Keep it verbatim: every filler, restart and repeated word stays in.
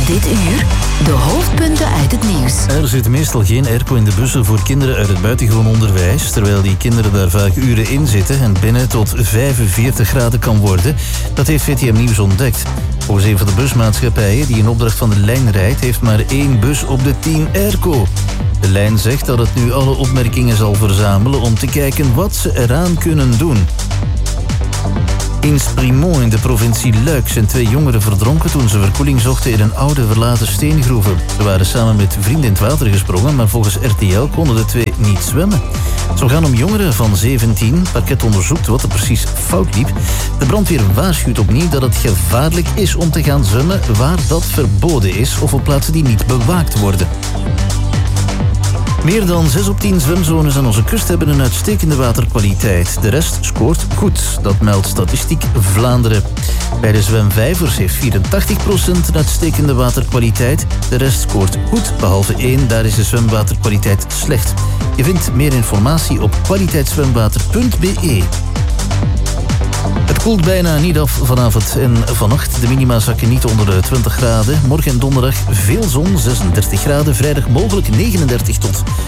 Dit uur de hoofdpunten uit het nieuws. Er zit meestal geen airco in de bussen voor kinderen uit het buitengewoon onderwijs, terwijl die kinderen daar vaak uren in zitten en binnen tot vijfenveertig graden kan worden. Dat heeft V T M Nieuws ontdekt. Volgens een van de busmaatschappijen die in opdracht van de lijn rijdt, heeft maar één bus op de tien airco. De lijn zegt dat het nu alle opmerkingen zal verzamelen om te kijken wat ze eraan kunnen doen. In Sprimont in de provincie Luik zijn twee jongeren verdronken toen ze verkoeling zochten in een oude verlaten steengroeve. Ze waren samen met vrienden in het water gesprongen, maar volgens R T L konden de twee niet zwemmen. Het zou gaan om jongeren van zeventien. Het parket onderzoekt wat er precies fout liep. De brandweer waarschuwt opnieuw dat het gevaarlijk is om te gaan zwemmen waar dat verboden is of op plaatsen die niet bewaakt worden. Meer dan zes op tien zwemzones aan onze kust hebben een uitstekende waterkwaliteit. De rest scoort goed, dat meldt Statistiek Vlaanderen. Bij de zwemvijvers heeft vierentachtig procent een uitstekende waterkwaliteit. De rest scoort goed, behalve één, daar is de zwemwaterkwaliteit slecht. Je vindt meer informatie op kwaliteitszwemwater punt b e. Het koelt bijna niet af vanavond en vannacht. De minima zakken niet onder de twintig graden. Morgen en donderdag veel zon, zesendertig graden. Vrijdag mogelijk negenendertig tot